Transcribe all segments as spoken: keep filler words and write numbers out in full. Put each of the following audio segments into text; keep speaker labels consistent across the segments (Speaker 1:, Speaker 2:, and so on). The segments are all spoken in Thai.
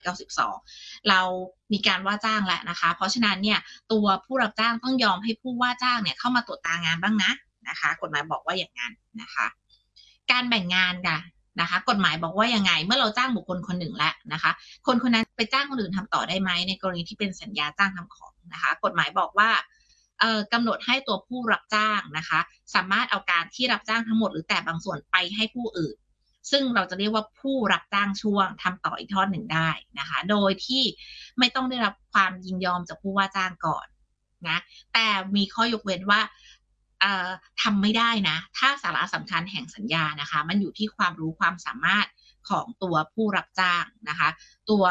Speaker 1: เก้าสิบสองเรามีการว่าจ้างแล้วนะคะเพราะฉะนั้นเนี่ยตัวผู้รับจ้างต้องยอมให้ผู้ว่าจ้างเนี่ยเข้ามาตรวจตางานบ้างนะนะคะกฎหมายบอกว่าอย่างนั้นนะคะการแบ่งงานค่ะนะคะกฎหมายบอกว่ายังไงเมื่อเราจ้างบุคคลคนหนึ่งแล้วนะคะคนคนนั้นไปจ้างคนอื่นทำต่อได้ไหมในกรณีที่เป็นสัญญาจ้างทำของนะคะกฎหมายบอกว่ากำหนดให้ตัวผู้รับจ้างนะคะสามารถเอาการที่รับจ้างทั้งหมดหรือแต่บางส่วนไปให้ผู้อื่นซึ่งเราจะเรียกว่าผู้รับจ้างช่วงทำต่ออีกทอดหนึ่งได้นะคะโดยที่ไม่ต้องได้รับความยินยอมจากผู้ว่าจ้างก่อนนะแต่มีข้อยกเว้นว่าทำไม่ได้นะถ้าสาระสำคัญแห่งสัญญานะคะมันอยู่ที่ความรู้ความสามารถของตัวผู้รับจ้างนะคะตัว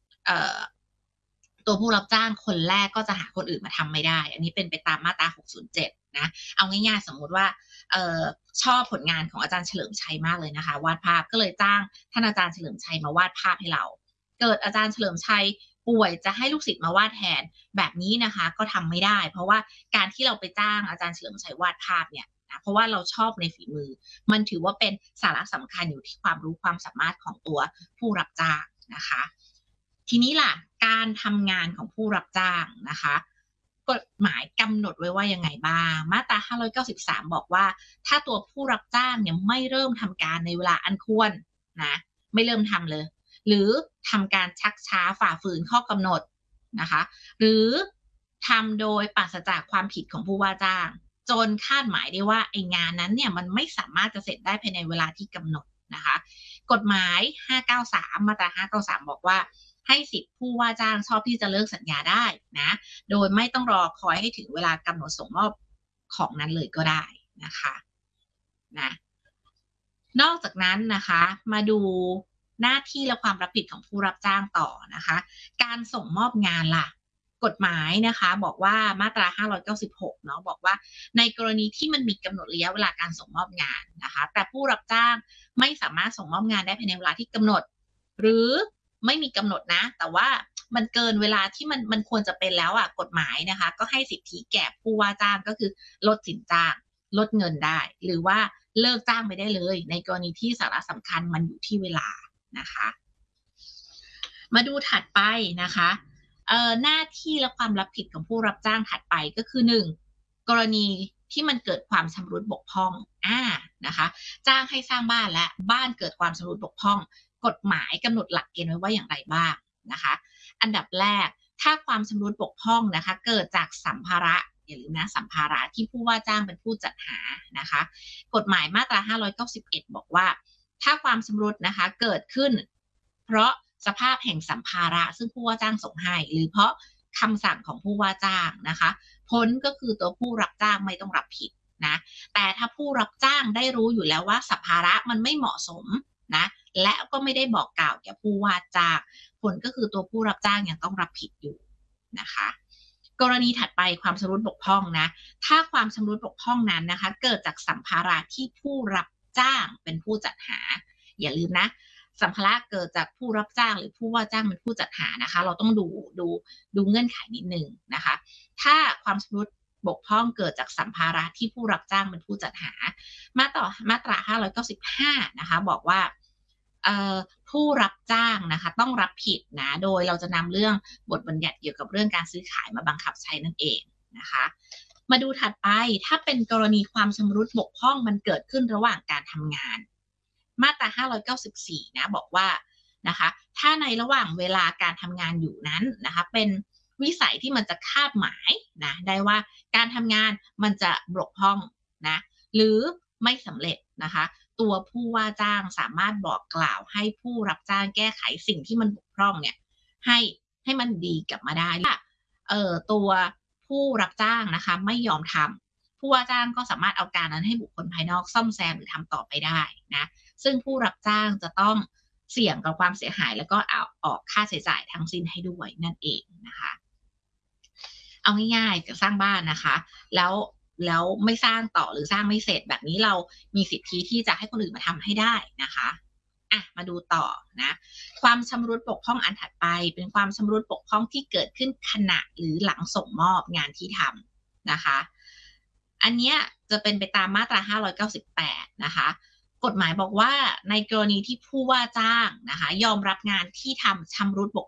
Speaker 1: ตัวผู้รับจ้างคนแรกก็จะหาคนอื่นมาทำไม่ได้อันนี้เป็นไปตามมาตราหกศูนย์เจ็ดนะเอาง่ายๆสมมุติว่าเอ่อชอบผลงานของอาจารย์เฉลิมชัยมากเลยนะคะวาดภาพก็เลยจ้างท่านอาจารย์เฉลิมชัยมาวาดภาพให้เราเกิดอาจารย์เฉลิมชัยป่วยจะให้ลูกศิษย์มาวาดแทนแบบนี้นะคะก็ทำไม่ได้เพราะว่าการที่เราไปจ้างอาจารย์เฉลิมชัยวาดภาพเนี่ยนะเพราะว่าเราชอบในฝีมือมันถือว่าเป็นสาระสำคัญอยู่ที่ความรู้ความสามารถของตัวผู้รับจ้างนะคะทีนี้ล่ะการทำงานของผู้รับจ้างนะคะกฎหมายกำหนดไว้ว่ายังไงบ้างมาตราห้าร้อยเก้าสิบสามบอกว่าถ้าตัวผู้รับจ้างเนี่ยไม่เริ่มทำการในเวลาอันควรนะไม่เริ่มทำเลยหรือทำการชักช้าฝ่าฝืนข้อกำหนดนะคะหรือทำโดยปราศจากความผิดของผู้ว่าจ้างจนคาดหมายได้ว่าไอ้งานนั้นเนี่ยมันไม่สามารถจะเสร็จได้ภายในเวลาที่กำหนดนะคะกฎหมายห้าเก้าสามมาตราห้าเก้าสามบอกว่าให้สิทธิผู้ว่าจ้างชอบที่จะเลิกสัญญาได้นะโดยไม่ต้องรอคอยให้ถึงเวลากำหนดส่งมอบของนั้นเลยก็ได้นะคะนะนอกจากนั้นนะคะมาดูหน้าที่และความรับผิดของผู้รับจ้างต่อนะคะการส่งมอบงานล่ะกฎหมายนะคะบอกว่ามาตราห้าร้อยเก้าสิบหกเนาะบอกว่าในกรณีที่มันมีกำหนดระยะเวลาการส่งมอบงานนะคะแต่ผู้รับจ้างไม่สามารถส่งมอบงานได้ภายในเวลาที่กำหนดหรือไม่มีกำหนดนะแต่ว่ามันเกินเวลาที่มันมันควรจะเป็นแล้วอ่ะกฎหมายนะคะก็ให้สิทธิแก่ผู้ว่าจ้างก็คือลดสินจ้างลดเงินได้หรือว่าเลิกจ้างไปได้เลยในกรณีที่สาระสำคัญมันอยู่ที่เวลานะคะมาดูถัดไปนะคะเอ่อหน้าที่และความรับผิดของผู้รับจ้างถัดไปก็คือหนึ่งกรณีที่มันเกิดความชำรุดบกพร่องอ่านะคะจ้างให้สร้างบ้านและบ้านเกิดความชำรุดบกพร่องกฎหมายกำหนดหลักเกณฑ์ไว้ว่าอย่างไรบ้างนะคะอันดับแรกถ้าความชำรุดบกพร่องนะคะเกิดจากสัมภาระอย่าลืมนะสัมภาระที่ผู้ว่าจ้างเป็นผู้จัดหานะคะกฎหมายมาตราห้าร้อยเก้าสิบเอ็ดบอกว่าถ้าความชำรุดนะคะเกิดขึ้นเพราะสภาพแห่งสัมภาระซึ่งผู้ว่าจ้างส่งให้หรือเพราะคำสั่งของผู้ว่าจ้างนะคะผลก็คือตัวผู้รับจ้างไม่ต้องรับผิดนะแต่ถ้าผู้รับจ้างได้รู้อยู่แล้วว่าสัมภาระมันไม่เหมาะสมนะและก็ไม่ได้บอกกล่าวแก่ผู้ว่าจ้างผลก็คือตัวผู้รับจ้างยังต้องรับผิดอยู่นะคะกรณีถัดไปความชำรุดบกพร่องนะถ้าความชำรุดบกพร่องนั้นนะคะเกิดจากสัมภาระที่ผู้รับจ้างเป็นผู้จัดหาอย่าลืมนะสัมภาระเกิดจากผู้รับจ้างหรือผู้ว่าจ้างเป็นผู้จัดหานะคะเราต้องดูดูดูเงื่อนไขนิดนึงนะคะถ้าความชำรุดบกพร่องเกิดจากสัมภาระที่ผู้รับจ้างเป็นผู้จัดหามาต่อมาตราห้าร้อยเก้าสิบห้านะคะบอกว่าผู้รับจ้างนะคะต้องรับผิดนะโดยเราจะนำเรื่องบทบัญญัติเกี่ยวกับเรื่องการซื้อขายมาบังคับใช้นั่นเองนะคะมาดูถัดไปถ้าเป็นกรณีความชำรุดบกพร่องมันเกิดขึ้นระหว่างการทำงานมาตราห้าร้อยเก้าสิบสี่นะบอกว่านะคะถ้าในระหว่างเวลาการทำงานอยู่นั้นนะคะเป็นวิสัยที่มันจะคาดหมายนะได้ว่าการทำงานมันจะบกพร่องนะหรือไม่สำเร็จนะคะตัวผู้ว่าจ้างสามารถบอกกล่าวให้ผู้รับจ้างแก้ไขสิ่งที่มันบกพร่องเนี่ยให้ให้มันดีกลับมาได้เอ่อตัวผู้รับจ้างนะคะไม่ยอมทำผู้ว่าจ้างก็สามารถเอาการนั้นให้บุคคลภายนอกซ่อมแซมหรือทำต่อไปได้นะซึ่งผู้รับจ้างจะต้องเสี่ยงกับความเสียหายแล้วก็เอาออกค่าใช้จ่ายทั้งสิ้นให้ด้วยนั่นเองนะคะเอาง่ายๆจะสร้างบ้านนะคะแล้วแล้วไม่สร้างต่อหรือสร้างไม่เสร็จแบบนี้เรามีสิทธิที่จะให้คนอื่นมาทำให้ได้นะคะอ่ะมาดูต่อนะความชำรุดบกพร่องอันถัดไปเป็นความชำรุดบกพร่องที่เกิดขึ้นขณะหรือหลังส่งมอบงานที่ทำนะคะอันนี้จะเป็นไปตามมาตราห้าร้อยเก้าสิบแปดนะคะกฎหมายบอกว่าในกรณีที่ผู้ว่าจ้างนะคะยอมรับงานที่ทำชำรุดบก